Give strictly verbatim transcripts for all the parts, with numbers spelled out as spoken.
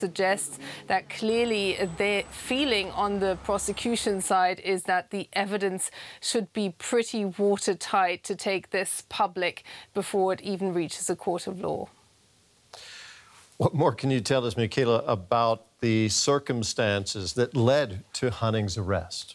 suggests that clearly their feeling on the prosecution side is that the evidence should be pretty watertight to take this public before it even reaches a court of law. What more can you tell us, Michaela, about the circumstances that led to Hanning's arrest?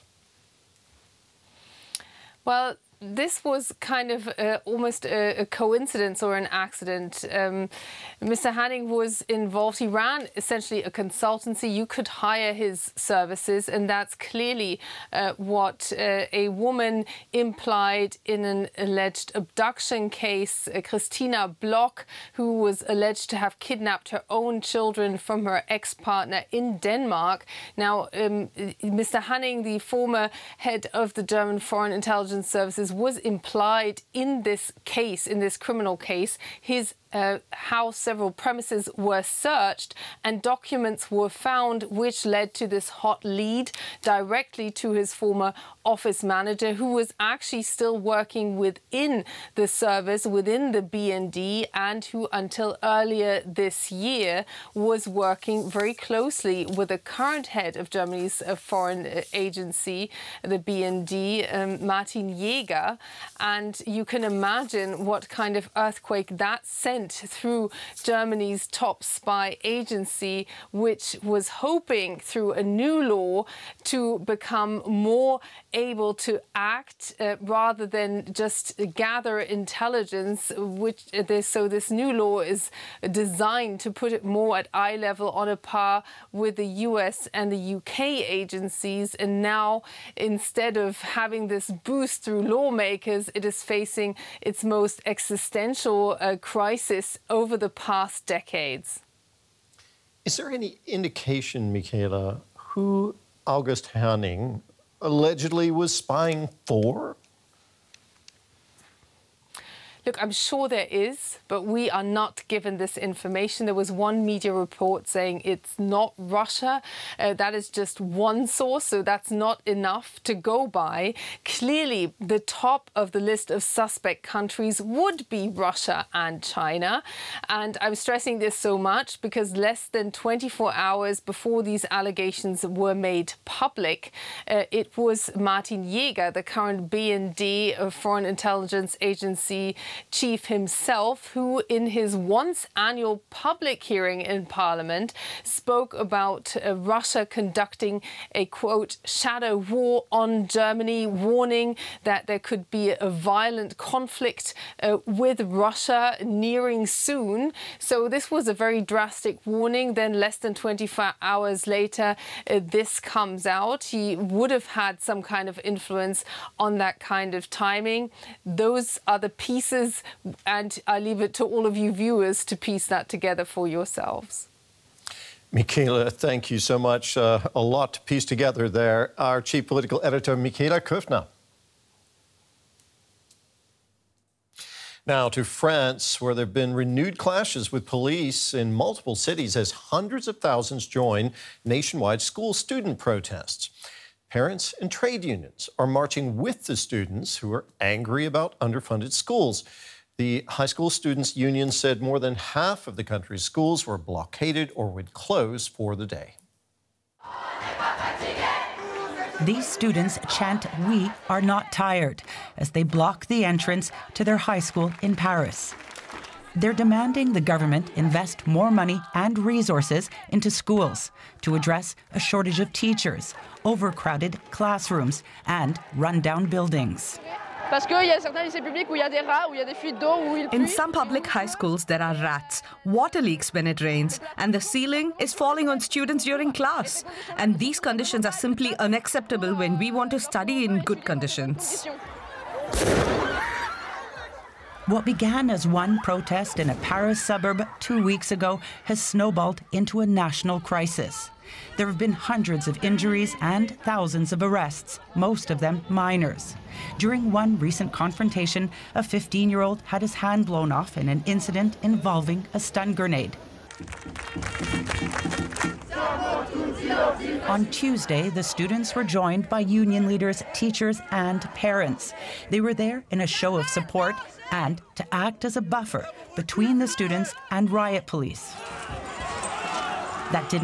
Well, this was kind of uh, almost a, a coincidence or an accident. Um, Mister Hanning was involved. He ran essentially a consultancy. You could hire his services, and that's clearly uh, what uh, a woman implied in an alleged abduction case, uh, Christina Bloch, who was alleged to have kidnapped her own children from her ex-partner in Denmark. Now, um, Mister Hanning, the former head of the German Foreign Intelligence Services, was implied in this case, in this criminal case. His Uh, how several premises were searched and documents were found which led to this hot lead directly to his former office manager, who was actually still working within the service, within the B N D, and who until earlier this year was working very closely with the current head of Germany's uh, foreign agency, the B N D, um, Martin Jäger. And you can imagine what kind of earthquake that sent through Germany's top spy agency, which was hoping through a new law to become more able to act uh, rather than just gather intelligence. Which uh, this, so this new law is designed to put it more at eye level, on a par with the U S and the U K agencies. And now, instead of having this boost through lawmakers, it is facing its most existential uh, crisis over the past decades. Is there any indication, Michaela, who August Hanning allegedly was spying for? Look, I'm sure there is, but we are not given this information. There was one media report saying it's not Russia. Uh, that is just one source, so that's not enough to go by. Clearly, the top of the list of suspect countries would be Russia and China. And I'm stressing this so much because less than twenty-four hours before these allegations were made public, uh, it was Martin Jäger, the current B N D uh, Foreign Intelligence Agency chief himself, who in his once annual public hearing in Parliament spoke about uh, Russia conducting a, quote, shadow war on Germany, warning that there could be a violent conflict uh, with Russia nearing soon. So this was a very drastic warning. Then less than twenty-four hours later, uh, this comes out. He would have had some kind of influence on that kind of timing. Those are the pieces, and I leave it to all of you viewers to piece that together for yourselves. Michaela, thank you so much. Uh, a lot to piece together there. Our chief political editor, Michaela Köfner. Now to France, where there have been renewed clashes with police in multiple cities as hundreds of thousands join nationwide school student protests. Parents and trade unions are marching with the students who are angry about underfunded schools. The High School Students' Union said more than half of the country's schools were blockaded or would close for the day. These students chant, "We are not tired," as they block the entrance to their high school in Paris. They're demanding the government invest more money and resources into schools to address a shortage of teachers, overcrowded classrooms, and run-down buildings. In some public high schools, there are rats, water leaks when it rains, and the ceiling is falling on students during class. And these conditions are simply unacceptable when we want to study in good conditions. What began as one protest in a Paris suburb two weeks ago has snowballed into a national crisis. There have been hundreds of injuries and thousands of arrests, most of them minors. During one recent confrontation, a fifteen-year-old had his hand blown off in an incident involving a stun grenade. On Tuesday, the students were joined by union leaders, teachers, and parents. They were there in a show of support and to act as a buffer between the students and riot police. That didn't